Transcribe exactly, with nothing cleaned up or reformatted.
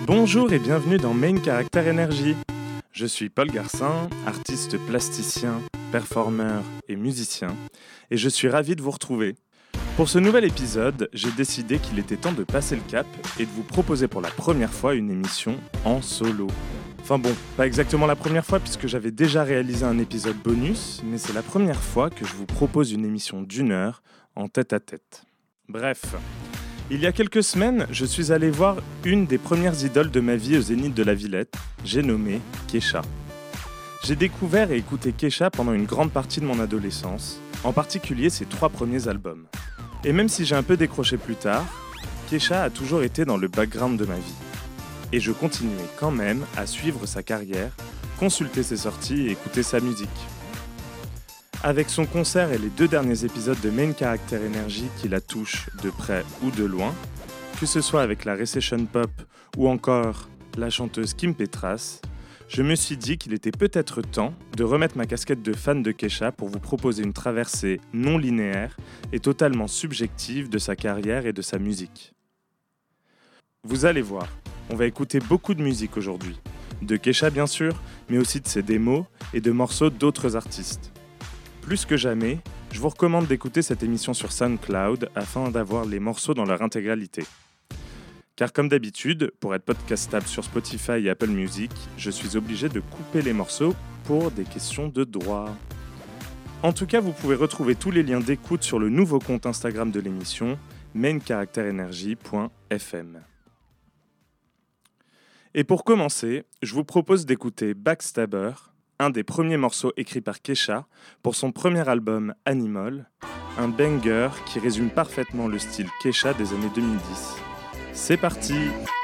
Bonjour et bienvenue dans Main Character Energy. Je suis Paul Garcin, artiste plasticien, performeur et musicien, et je suis ravi de vous retrouver. Pour ce nouvel épisode, j'ai décidé qu'il était temps de passer le cap et de vous proposer pour la première fois une émission en solo. Enfin bon, pas exactement la première fois puisque j'avais déjà réalisé un épisode bonus, mais c'est la première fois que je vous propose une émission d'une heure en tête-à-tête. Bref, il y a quelques semaines, je suis allé voir une des premières idoles de ma vie au Zénith de la Villette, j'ai nommé Kesha. J'ai découvert et écouté Kesha pendant une grande partie de mon adolescence, en particulier ses trois premiers albums. Et même si j'ai un peu décroché plus tard, Kesha a toujours été dans le background de ma vie. Et je continuais quand même à suivre sa carrière, consulter ses sorties et écouter sa musique. Avec son concert et les deux derniers épisodes de Main Character Energy qui la touchent de près ou de loin, que ce soit avec la Recession Pop ou encore la chanteuse Kim Petras, je me suis dit qu'il était peut-être temps de remettre ma casquette de fan de Kesha pour vous proposer une traversée non linéaire et totalement subjective de sa carrière et de sa musique. Vous allez voir, on va écouter beaucoup de musique aujourd'hui, de Kesha bien sûr, mais aussi de ses démos et de morceaux d'autres artistes. Plus que jamais, je vous recommande d'écouter cette émission sur SoundCloud afin d'avoir les morceaux dans leur intégralité. Car comme d'habitude, pour être podcastable sur Spotify et Apple Music, je suis obligé de couper les morceaux pour des questions de droit. En tout cas, vous pouvez retrouver tous les liens d'écoute sur le nouveau compte Instagram de l'émission, main character energy point f m. Et pour commencer, je vous propose d'écouter Backstabber, un des premiers morceaux écrits par Kesha pour son premier album Animal, un banger qui résume parfaitement le style Kesha des années deux mille dix. C'est parti!